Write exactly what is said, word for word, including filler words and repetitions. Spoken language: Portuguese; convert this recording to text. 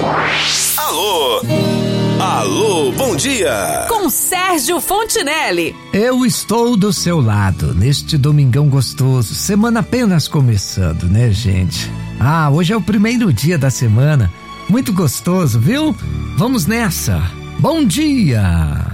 Alô, alô, bom dia. Com Sérgio Fontinelli. Eu estou do seu lado neste domingão gostoso, semana apenas começando, né, gente? Ah, hoje é o primeiro dia da semana, muito gostoso, viu? Vamos nessa. Bom dia.